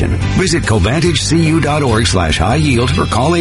innovation. Visit CovantageCU.org/high yield or call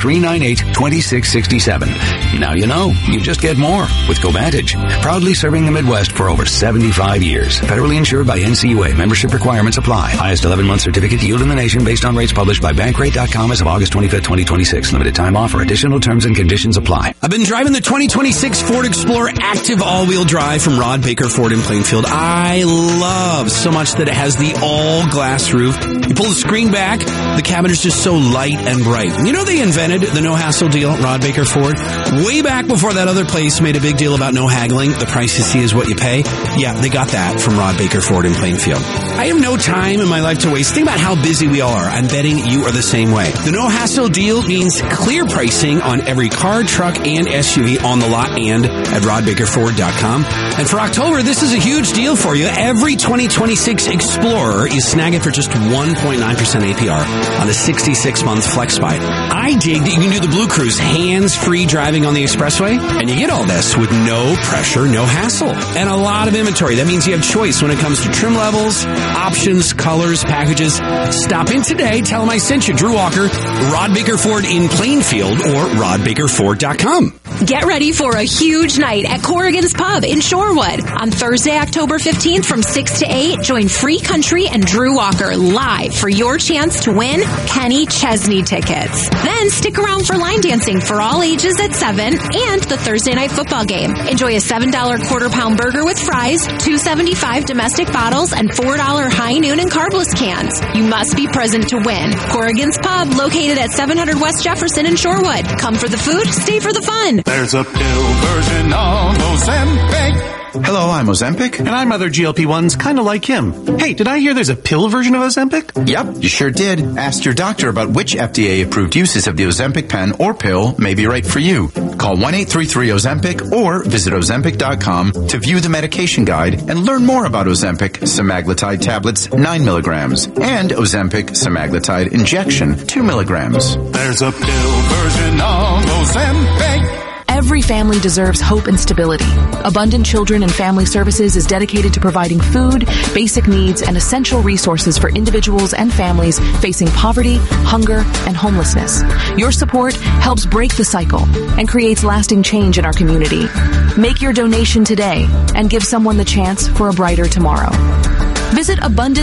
800-398-2667. Now you know. You just get more with Covantage. Proudly serving the Midwest for over 75 years. Federally insured by NCUA. Membership requirements apply. Highest 11-month certificate yield in the nation based on rates published by Bankrate.com as of August 25th, 2026. Limited time offer. Additional terms and conditions apply. I've been driving the 2026 Ford Explorer Active All-Wheel Drive from Rod Baker Ford in Plainfield. I love so much that it has the all-glass roof. You pull the screen back, the cabin is just so light and bright. You know they invented the no-hassle deal at Rod Baker Ford? Way back before that other place made a big deal about no haggling. The price you see is what you pay. Yeah, they got that from Rod Baker Ford in Plainfield. I have no time in my life to waste. Think about how busy we all are. I'm betting you are the same way. The no-hassle deal means clear pricing on every car, truck, and SUV on the lot and at rodbakerford.com. And for October, this is a huge deal for you. Every 2026 Explorer is snagging for just 1.9% APR on a 66-month FlexBuy. I dig that you can do the Blue Cruise hands-free driving on the expressway, and you get all this with no pressure, no hassle, and a lot of inventory. That means you have choice when it comes to trim levels, options, colors, packages. Stop in today. Tell them I sent you. Drew Walker, Rod Baker Ford in Plainfield or rodbakerford.com. Get ready for a huge night at Corrigan's Pub in Shorewood. On Thursday, October 15th from 6 to 8, join Free Country and Drew Walker live for your chance to win Kenny Chesney tickets. Then stick around for line dancing for all ages at 7 and the Thursday night football game. Enjoy a $7 quarter-pound burger with fries, $2.75 domestic bottles, and $4 high noon and carbless cans. You must be present to win. Corrigan's Pub, located at 700 West Jefferson in Shorewood. Come for the food, stay for the fun. There's a pill version of Ozempic. Hello, I'm Ozempic. And I'm other GLP-1s kind of like him. Hey, did I hear there's a pill version of Ozempic? Yep, you sure did. Ask your doctor about which FDA-approved uses of the Ozempic pen or pill may be right for you. Call 1-833-OZEMPIC or visit Ozempic.com to view the medication guide and learn more about Ozempic semaglutide tablets 9 milligrams and Ozempic semaglutide injection 2 milligrams. There's a pill version of Ozempic. Every family deserves hope and stability. Abundant Children and Family Services is dedicated to providing food, basic needs, and essential resources for individuals and families facing poverty, hunger, and homelessness. Your support helps break the cycle and creates lasting change in our community. Make your donation today and give someone the chance for a brighter tomorrow. Visit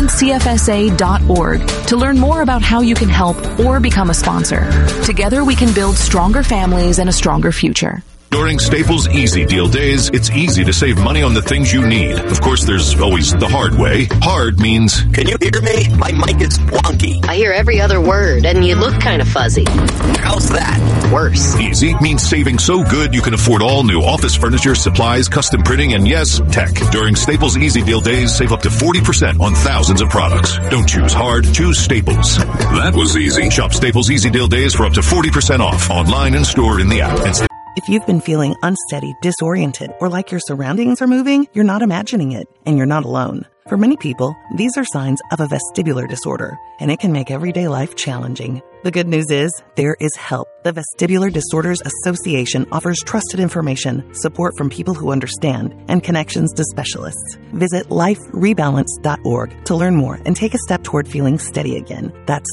AbundantCFSA.org to learn more about how you can help or become a sponsor. Together we can build stronger families and a stronger future. During Staples Easy Deal Days, it's easy to save money on the things you need. Of course, there's always the hard way. Hard means... Can you hear me? My mic is wonky. I hear every other word, and you look kind of fuzzy. How's that? Worse. Easy means saving so good you can afford all new office furniture, supplies, custom printing, and yes, tech. During Staples Easy Deal Days, save up to 40% on thousands of products. Don't choose hard, choose Staples. That was easy. Shop Staples Easy Deal Days for up to 40% off, online and store in the app. If you've been feeling unsteady, disoriented, or like your surroundings are moving, you're not imagining it, and you're not alone. For many people, these are signs of a vestibular disorder, and it can make everyday life challenging. The good news is, there is help. The Vestibular Disorders Association offers trusted information, support from people who understand, and connections to specialists. Visit liferebalance.org to learn more and take a step toward feeling steady again. That's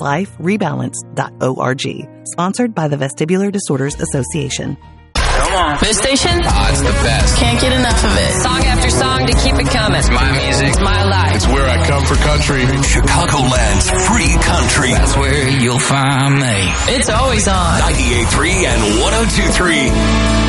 liferebalance.org. Sponsored by the Vestibular Disorders Association. Come on. This station? Oh, it's the best. Can't get enough of it. Song after song to keep it coming. It's my music. It's my life. It's where I come for country. Chicagoland's free country. That's where you'll find me. It's always on. 98.3 and 102.3.